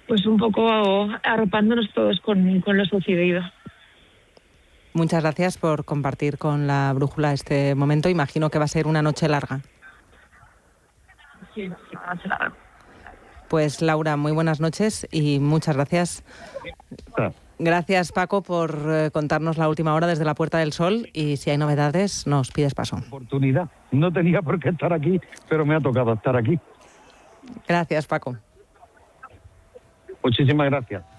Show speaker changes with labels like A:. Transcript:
A: pues un poco arropándonos todos con lo sucedido.
B: Muchas gracias por compartir con la brújula este momento. Imagino que va a ser una noche larga.
A: Sí, una noche larga.
B: Pues Laura, muy buenas noches y muchas gracias. Gracias, Paco, por contarnos la última hora desde la Puerta del Sol, y si hay novedades nos pides paso.
C: Oportunidad. No tenía por qué estar aquí, pero me ha tocado estar aquí.
B: Gracias, Paco.
C: Muchísimas gracias.